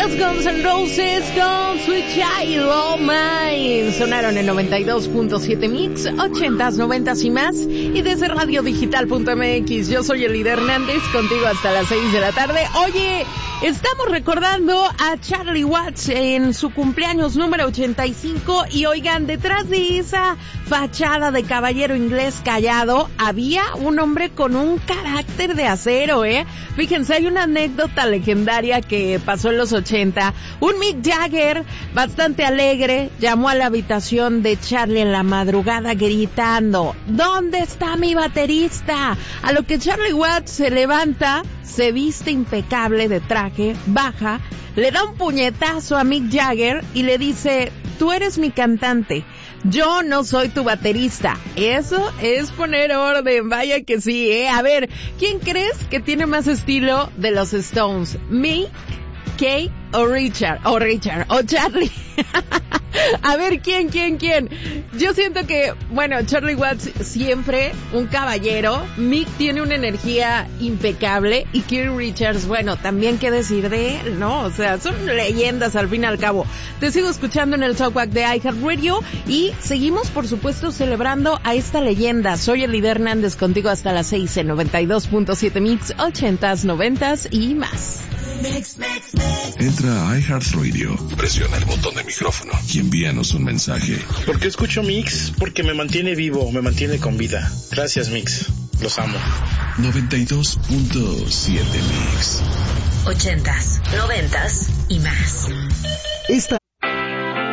Los Guns N' Roses con Sweet Child O' Mine sonaron en 92.7 Mix, 80s, 90s y más, y desde radiodigital.mx. Yo soy Elida Hernández, contigo hasta las 6 de la tarde. Oye, estamos recordando a Charlie Watts en su cumpleaños número 85, y oigan, detrás de esa fachada de caballero inglés callado había un hombre con un carácter de acero, Fíjense, hay una anécdota legendaria que pasó en los 80. Un Mick Jagger bastante alegre llamó a la habitación de Charlie en la madrugada gritando: ¿dónde está mi baterista? A lo que Charlie Watts se levanta, se viste impecable de traje, baja, le da un puñetazo a Mick Jagger y le dice: tú eres mi cantante, yo no soy tu baterista. Eso es poner orden, vaya que sí, A ver, ¿quién crees que tiene más estilo de los Stones? ¿Mick, Kay o Richard? O Charlie. A ver, ¿quién? Yo siento que, bueno, Charlie Watts siempre un caballero, Mick tiene una energía impecable, y Keith Richards, bueno, también qué decir de él, ¿no? O sea, son leyendas al fin y al cabo. Te sigo escuchando en el Talkback de iHeartRadio y seguimos, por supuesto, celebrando a esta leyenda. Soy Elida Hernández, contigo hasta las 6 en 92.7 Mix, 80s, 90s y más. Entra a iHeartRadio, presiona el botón de micrófono y envíanos un mensaje. ¿Por qué escucho Mix? Porque me mantiene vivo, me mantiene con vida. Gracias, Mix. Los amo. 92.7 Mix. 80s, 90s y más. Esta